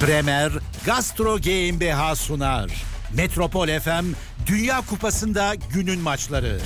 Bremer Gastro GmbH sunar. Metropol FM Dünya Kupası'nda günün maçları.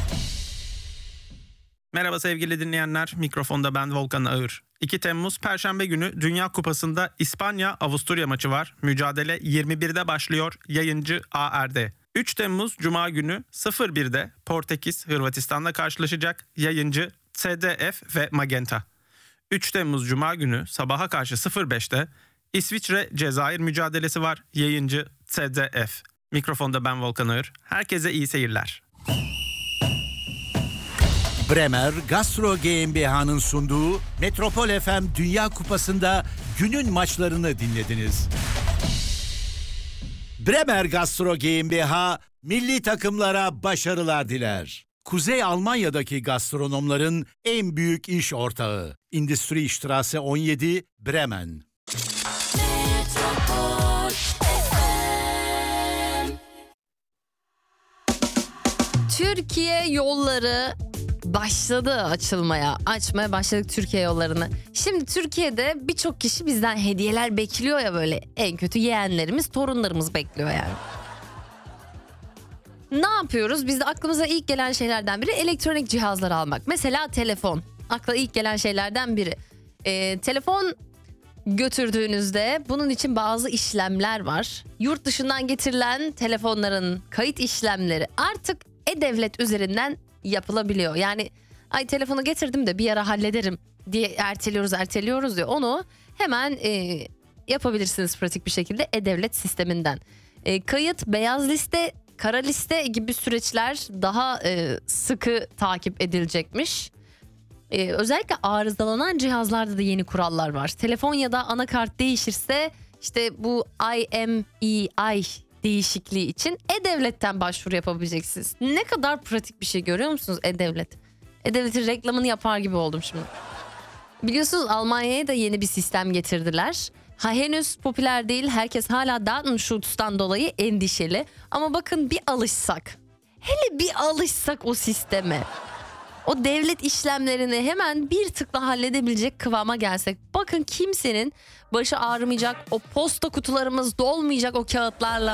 Merhaba sevgili dinleyenler, mikrofonda ben Volkan Ağır. 2 Temmuz Perşembe günü Dünya Kupası'nda İspanya-Avusturya maçı var. Mücadele 21'de başlıyor, yayıncı ARD. 3 Temmuz Cuma günü 01'de Portekiz Hırvatistan'la karşılaşacak, yayıncı TDF ve Magenta. 3 Temmuz Cuma günü sabaha karşı 05'te İsviçre-Cezayir mücadelesi var, yayıncı TDF. Mikrofonda ben Volkan Ağır. Herkese iyi seyirler. Bremer Gastro GmbH'nın sunduğu Metropol FM Dünya Kupası'nda günün maçlarını dinlediniz. Bremer Gastro GmbH milli takımlara başarılar diler. Kuzey Almanya'daki gastronomların en büyük iş ortağı. Industriestraße 17, Bremen. Türkiye yolları açmaya başladık Türkiye yollarını. Şimdi Türkiye'de birçok kişi bizden hediyeler bekliyor ya, böyle en kötü yeğenlerimiz, torunlarımız bekliyor yani. Ne yapıyoruz? Biz de aklımıza ilk gelen şeylerden biri elektronik cihazlar almak. Mesela telefon. Akla ilk gelen şeylerden biri. Telefon götürdüğünüzde bunun için bazı işlemler var. Yurt dışından getirilen telefonların kayıt işlemleri artık e-Devlet üzerinden yapılabiliyor. Yani telefonu getirdim de bir ara hallederim diye erteliyoruz diyor. Onu hemen yapabilirsiniz pratik bir şekilde e-Devlet sisteminden. Kayıt, beyaz liste, kara liste gibi süreçler daha sıkı takip edilecekmiş. Özellikle arızalanan cihazlarda da yeni kurallar var. Telefon ya da anakart değişirse işte bu IMEI değişikliği için e-Devlet'ten başvuru yapabileceksiniz. Ne kadar pratik bir şey, görüyor musunuz e-Devlet? E-Devlet'in reklamını yapar gibi oldum şimdi. Biliyorsunuz Almanya'ya da yeni bir sistem getirdiler. Henüz popüler değil. Herkes hala Datenschutz'tan dolayı endişeli. Ama bakın bir alışsak. Hele bir alışsak o sisteme. O devlet işlemlerini hemen bir tıkla halledebilecek kıvama gelsek. Bakın kimsenin başı ağrımayacak. O posta kutularımız dolmayacak o kağıtlarla.